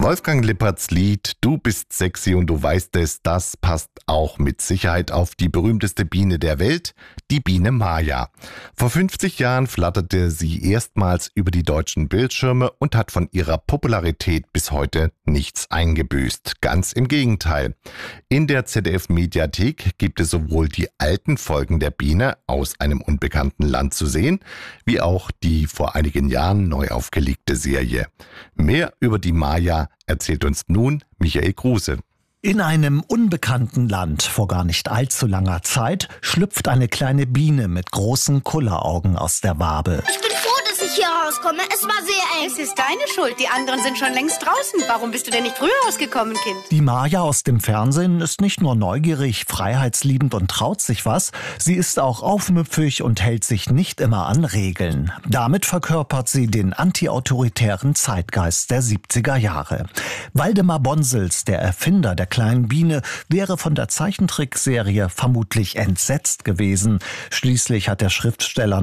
Wolfgang Lipperts Lied »Du bist sexy und du weißt es«, das passt auch mit Sicherheit auf die berühmteste Biene der Welt, die Biene Maya. Vor 50 Jahren flatterte sie erstmals über die deutschen Bildschirme und hat von ihrer Popularität bis heute nichts eingebüßt. Ganz im Gegenteil. In der ZDF-Mediathek gibt es sowohl die alten Folgen der Biene aus einem unbekannten Land zu sehen, wie auch die vor einigen Jahren neu aufgelegte Serie. Mehr über die Maya erzählt uns nun Michael Kruse. In einem unbekannten Land vor gar nicht allzu langer Zeit schlüpft eine kleine Biene mit großen Kulleraugen aus der Wabe. Ich bin froh, dass ich hier rauskomme. Es war sehr eng. Es ist deine Schuld. Die anderen sind schon längst draußen. Warum bist du denn nicht früher rausgekommen, Kind? Die Maya aus dem Fernsehen ist nicht nur neugierig, freiheitsliebend und traut sich was. Sie ist auch aufmüpfig und hält sich nicht immer an Regeln. Damit verkörpert sie den antiautoritären Zeitgeist der 70er Jahre. Waldemar Bonsels, der Erfinder der kleinen Biene, wäre von der Zeichentrickserie vermutlich entsetzt gewesen. Schließlich hat der Schriftsteller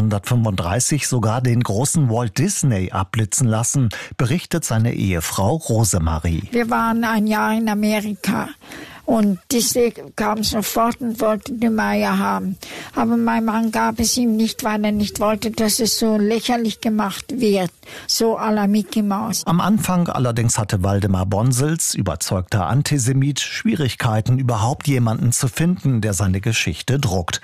1935 sogar den großen Walt Disney abblitzen lassen, berichtet seine Ehefrau Rosemarie. Wir waren ein Jahr in Amerika. Und Disney kam sofort und wollte die Maya haben. Aber mein Mann gab es ihm nicht, weil er nicht wollte, dass es so lächerlich gemacht wird. So à la Mickey Mouse. Am Anfang allerdings hatte Waldemar Bonsels, überzeugter Antisemit, Schwierigkeiten, überhaupt jemanden zu finden, der seine Geschichte druckt.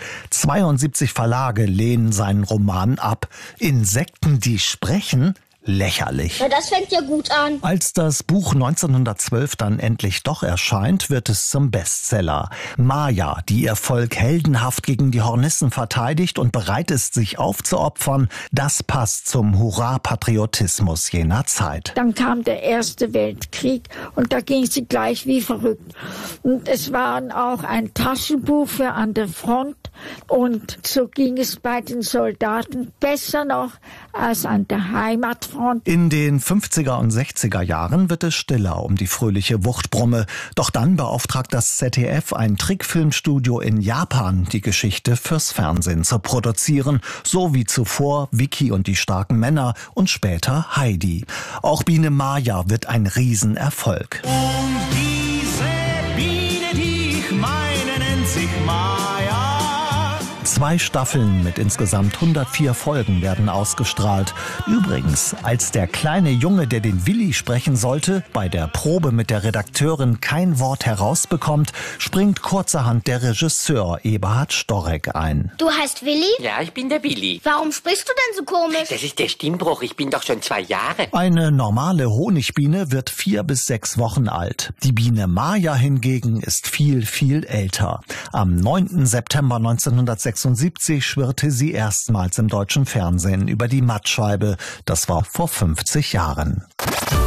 72 Verlage lehnen seinen Roman ab. Insekten, die sprechen? Lächerlich. Ja, das fängt ja gut an. Als das Buch 1912 dann endlich doch erscheint, wird es zum Bestseller. Maya, die ihr Volk heldenhaft gegen die Hornissen verteidigt und bereit ist, sich aufzuopfern, das passt zum Hurra-Patriotismus jener Zeit. Dann kam der Erste Weltkrieg und da ging sie gleich wie verrückt. Und es war auch ein Taschenbuch für an der Front. Und so ging es bei den Soldaten besser noch als an der Heimatfront. In den 50er und 60er Jahren wird es stiller um die fröhliche Wuchtbrumme. Doch dann beauftragt das ZDF ein Trickfilmstudio in Japan, die Geschichte fürs Fernsehen zu produzieren. So wie zuvor Vicky und die starken Männer und später Heidi. Auch Biene Maya wird ein Riesenerfolg. Und diese Biene, die ich meine, nennt sich Maya. 2 Staffeln mit insgesamt 104 Folgen werden ausgestrahlt. Übrigens, als der kleine Junge, der den Willi sprechen sollte, bei der Probe mit der Redakteurin kein Wort herausbekommt, springt kurzerhand der Regisseur Eberhard Storek ein. Du heißt Willi? Ja, ich bin der Willi. Warum sprichst du denn so komisch? Das ist der Stimmbruch. Ich bin doch schon 2 Jahre. Eine normale Honigbiene wird 4 bis 6 Wochen alt. Die Biene Maya hingegen ist viel, viel älter. Am 9. September 1976 schwirrte sie erstmals im deutschen Fernsehen über die Mattscheibe. Das war vor 50 Jahren.